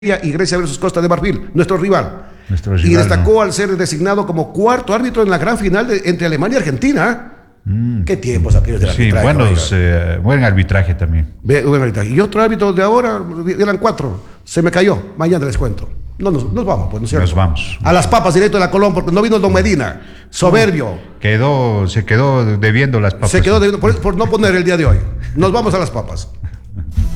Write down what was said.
y Grecia versus Costa de Marfil, nuestro rival. Y ¿no? destacó al ser designado como cuarto árbitro en la gran final entre Alemania y Argentina. ¿Qué tiempos aquellos del arbitraje? Buen arbitraje también. Buen arbitraje. Y otro árbitro de ahora, eran 4. Se me cayó. Mañana les cuento. No, nos vamos, pues, ¿no es cierto? Nos vamos. A las papas directo de la Colón, porque no vino Don Medina. Soberbio. Se quedó debiendo las papas. Se quedó debiendo por no poner el día de hoy. Nos vamos a las papas.